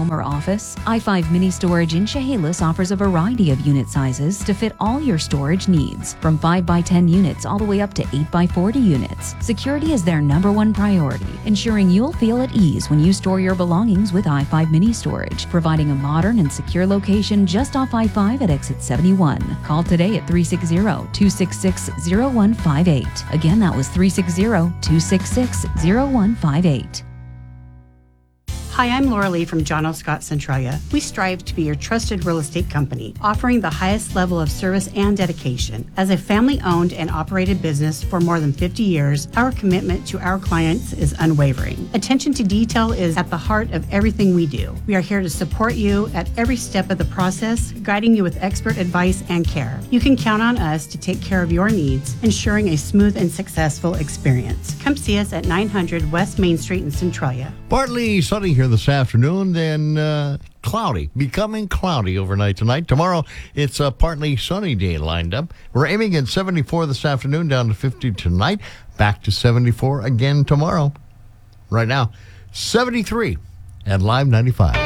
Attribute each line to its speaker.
Speaker 1: home or office? i5 Mini Storage in Chehalis offers a variety of unit sizes to fit all your storage needs, from 5x10 units all the way up to 8x40 units. Security is their #1 priority, ensuring you'll feel at ease when you store your belongings with i5 Mini Storage, providing a modern and secure location just off I-5 at exit 71. Call today at 360-266-0158. Again, that was 360-266-0158.
Speaker 2: Hi, I'm Laura Lee from John O. Scott Centralia. We strive to be your trusted real estate company, offering the highest level of service and dedication. As a family-owned and operated business for more than 50 years, our commitment to our clients is unwavering. Attention to detail is at the heart of everything we do. We are here to support you at every step of the process, guiding you with expert advice and care. You can count on us to take care of your needs, ensuring a smooth and successful experience. Come see us at 900 West Main Street in Centralia.
Speaker 3: Partly sunny here this afternoon, then cloudy, becoming cloudy overnight tonight. Tomorrow, it's a partly sunny day lined up. We're aiming at 74 this afternoon, down to 50 tonight, back to 74 again tomorrow. Right now, 73 at Live 95.